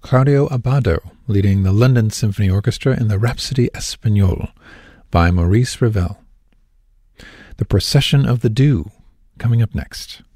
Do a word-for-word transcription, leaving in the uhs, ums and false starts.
Claudio Abbado leading the London Symphony Orchestra in the Rhapsody Espagnole by Maurice Ravel. The Procession of the Dew, coming up next.